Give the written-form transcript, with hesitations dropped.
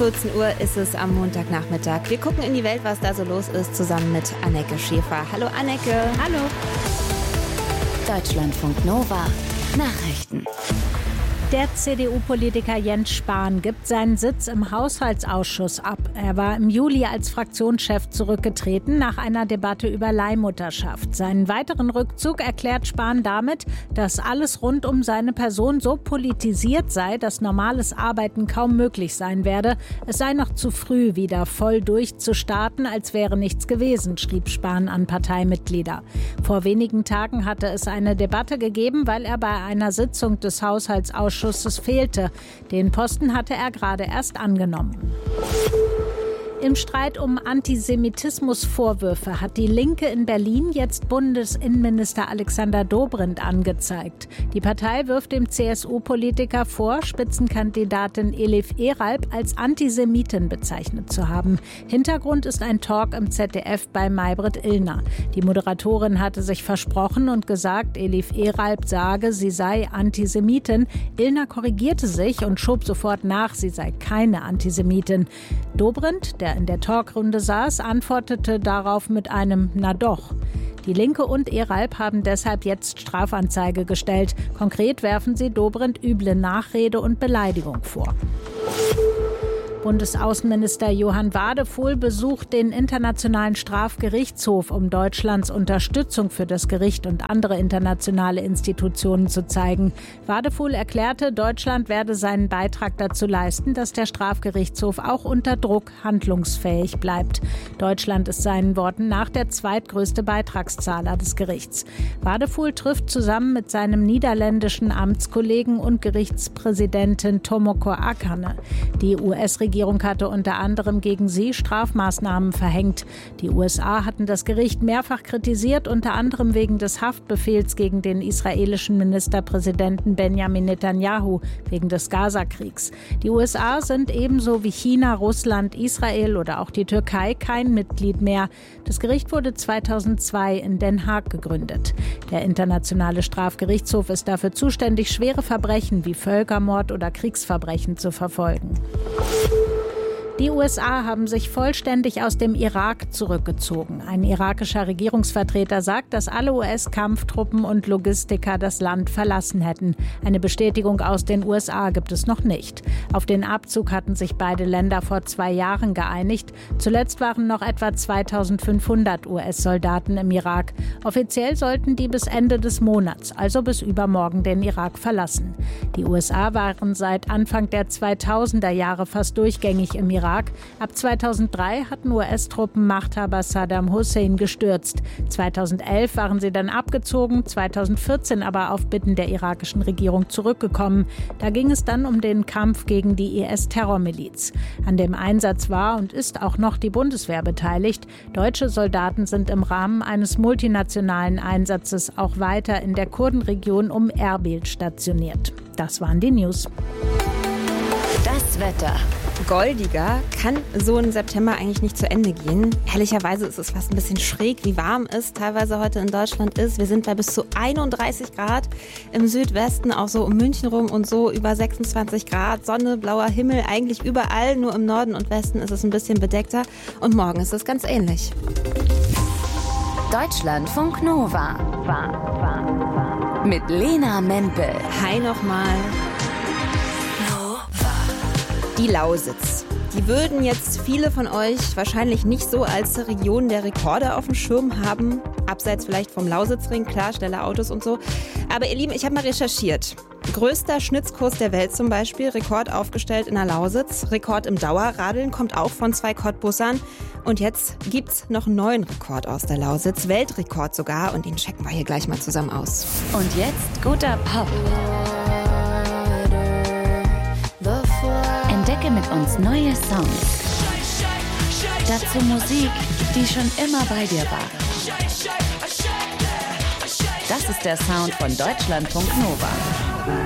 14 Uhr ist es am Montagnachmittag. Wir gucken in die Welt, was da so los ist, zusammen mit Anneke Schäfer. Hallo Anneke. Hallo. Deutschlandfunk Nova Nachrichten. Der CDU-Politiker Jens Spahn gibt seinen Sitz im Haushaltsausschuss ab. Er war im Juli als Fraktionschef zurückgetreten nach einer Debatte über Leihmutterschaft. Seinen weiteren Rückzug erklärt Spahn damit, dass alles rund um seine Person so politisiert sei, dass normales Arbeiten kaum möglich sein werde. Es sei noch zu früh, wieder voll durchzustarten, als wäre nichts gewesen, schrieb Spahn an Parteimitglieder. Vor wenigen Tagen hatte es eine Debatte gegeben, weil er bei einer Sitzung des Haushaltsausschusses fehlte. Den Posten hatte er gerade erst angenommen. Im Streit um Antisemitismusvorwürfe hat die Linke in Berlin jetzt Bundesinnenminister Alexander Dobrindt angezeigt. Die Partei wirft dem CSU-Politiker vor, Spitzenkandidatin Elif Eralp als Antisemitin bezeichnet zu haben. Hintergrund ist ein Talk im ZDF bei Maybrit Illner. Die Moderatorin hatte sich versprochen und gesagt, Elif Eralp sage, sie sei Antisemitin. Illner korrigierte sich und schob sofort nach, sie sei keine Antisemitin. Dobrindt, der in der Talkrunde saß, antwortete darauf mit einem „Na doch". Die Linke und Eralp haben deshalb jetzt Strafanzeige gestellt. Konkret werfen sie Dobrindt üble Nachrede und Beleidigung vor. Bundesaußenminister Johann Wadefuhl besucht den Internationalen Strafgerichtshof, um Deutschlands Unterstützung für das Gericht und andere internationale Institutionen zu zeigen. Wadefuhl erklärte, Deutschland werde seinen Beitrag dazu leisten, dass der Strafgerichtshof auch unter Druck handlungsfähig bleibt. Deutschland ist seinen Worten nach der zweitgrößte Beitragszahler des Gerichts. Wadefuhl trifft zusammen mit seinem niederländischen Amtskollegen und Gerichtspräsidentin Tomoko Akane. Die US-Regierung hatte unter anderem gegen sie Strafmaßnahmen verhängt. Die USA hatten das Gericht mehrfach kritisiert, unter anderem wegen des Haftbefehls gegen den israelischen Ministerpräsidenten Benjamin Netanyahu wegen des Gazakriegs. Die USA sind ebenso wie China, Russland, Israel oder auch die Türkei kein Mitglied mehr. Das Gericht wurde 2002 in Den Haag gegründet. Der Internationale Strafgerichtshof ist dafür zuständig, schwere Verbrechen wie Völkermord oder Kriegsverbrechen zu verfolgen. Die USA haben sich vollständig aus dem Irak zurückgezogen. Ein irakischer Regierungsvertreter sagt, dass alle US-Kampftruppen und Logistiker das Land verlassen hätten. Eine Bestätigung aus den USA gibt es noch nicht. Auf den Abzug hatten sich beide Länder vor 2 Jahren geeinigt. Zuletzt waren noch etwa 2500 US-Soldaten im Irak. Offiziell sollten die bis Ende des Monats, also bis übermorgen, den Irak verlassen. Die USA waren seit Anfang der 2000er Jahre fast durchgängig im Irak. Ab 2003 hatten US-Truppen Machthaber Saddam Hussein gestürzt. 2011 waren sie dann abgezogen, 2014 aber auf Bitten der irakischen Regierung zurückgekommen. Da ging es dann um den Kampf gegen die IS-Terrormiliz. An dem Einsatz war und ist auch noch die Bundeswehr beteiligt. Deutsche Soldaten sind im Rahmen eines multinationalen Einsatzes auch weiter in der Kurdenregion um Erbil stationiert. Das waren die News. Das Wetter. Goldiger kann so ein September eigentlich nicht zu Ende gehen. Ehrlicherweise ist es fast ein bisschen schräg, wie warm es teilweise heute in Deutschland ist. Wir sind bei bis zu 31 Grad im Südwesten, auch so um München rum und so über 26 Grad. Sonne, blauer Himmel, eigentlich überall. Nur im Norden und Westen ist es ein bisschen bedeckter. Und morgen ist es ganz ähnlich. Deutschlandfunk Nova. Mit Lena Mempel. Hi nochmal. Die Lausitz. Die würden jetzt viele von euch wahrscheinlich nicht so als Region der Rekorde auf dem Schirm haben. Abseits vielleicht vom Lausitzring, klar, schnelle Autos und so. Aber ihr Lieben, ich habe mal recherchiert. Größter Schnitzkurs der Welt zum Beispiel, Rekord aufgestellt in der Lausitz. Rekord im Dauerradeln kommt auch von 2 Cottbussern. Und jetzt gibt's noch einen neuen Rekord aus der Lausitz, Weltrekord sogar. Und den checken wir hier gleich mal zusammen aus. Und jetzt guter Pop. Entdecke mit uns neue Songs. Dazu Musik, die schon immer bei dir war. Das ist der Sound von Deutschlandfunk Nova.